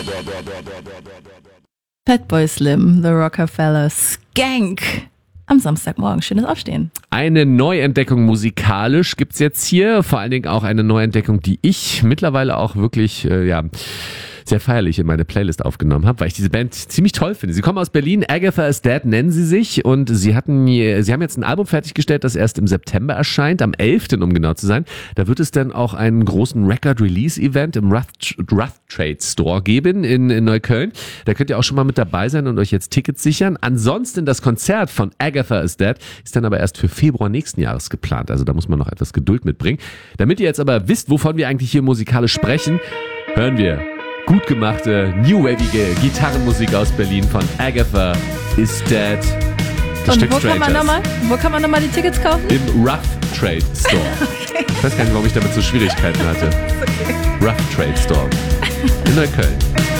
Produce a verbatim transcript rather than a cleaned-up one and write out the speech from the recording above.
Fatboy Slim, The Rockefeller, Skank. Am Samstagmorgen. Schönes Aufstehen. Eine Neuentdeckung musikalisch gibt's jetzt hier. Vor allen Dingen auch eine Neuentdeckung, die ich mittlerweile auch wirklich, äh, ja... sehr feierlich in meine Playlist aufgenommen habe, weil ich diese Band ziemlich toll finde. Sie kommen aus Berlin, Agatha is Dead nennen sie sich und sie hatten, sie haben jetzt ein Album fertiggestellt, das erst im September erscheint, am elften um genau zu sein. Da wird es dann auch einen großen Record-Release-Event im Rough, Rough Trade Store geben in, in Neukölln. Da könnt ihr auch schon mal mit dabei sein und euch jetzt Tickets sichern. Ansonsten das Konzert von Agatha is Dead ist dann aber erst für Februar nächsten Jahres geplant. Also da muss man noch etwas Geduld mitbringen. Damit ihr jetzt aber wisst, wovon wir eigentlich hier musikalisch sprechen, hören wir gut gemachte, new-wavige Gitarrenmusik aus Berlin von Agatha is Dead. Das Und wo kann, man noch mal, wo kann man nochmal die Tickets kaufen? Im Rough Trade Store. Okay. Ich weiß gar nicht, warum ich damit so Schwierigkeiten hatte. Okay. Rough Trade Store in Neukölln.